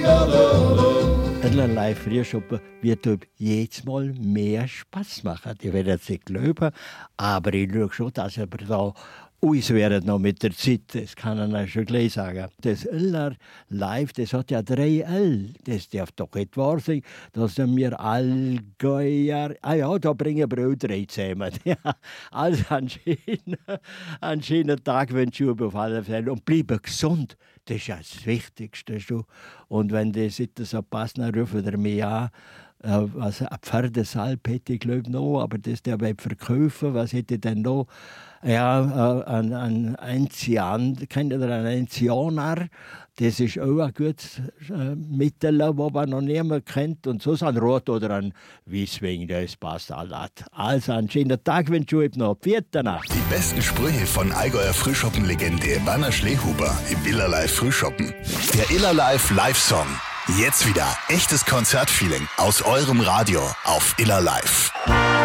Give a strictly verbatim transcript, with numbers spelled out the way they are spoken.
Iller Live Frühschoppen wird jedes Mal mehr Spass machen. Die werden es nicht glauben, aber ich schaue schon, dass wir da uns werden noch mit der Zeit, das kann ich schon gleich sagen. Das Iller Live, das hat ja drei L. Das darf doch nicht wahr sein, dass wir Allgäuer, ah ja, da bringen Brüder zusammen. Ja, also einen schönen, einen schönen Tag wünsche ich auf alle Fälle und bleiben gesund. Das ist ja das Wichtigste schon. Und wenn das jetzt so passt, dann rufen wir mich an. Also ein Pferdesalb hätte ich glaube noch, aber das der will verkaufen. Was hätte ich denn noch? Ja, ein, ein Enzian, kennt ihr einen Enzianer? Das ist auch ein gutes äh, Mittel, das man noch niemand kennt. Und so ein Rot oder ein Weißwein, das passt alles. Also einen schönen Tag wünsche ich noch. Vierte Nacht. Die besten Sprüche von Allgäuer Frühschoppen-Legende Werner Schlehuber im Iller Live Frühschoppen. Der Iller Live Live-Song. Jetzt wieder echtes Konzertfeeling aus eurem Radio auf Iller Live.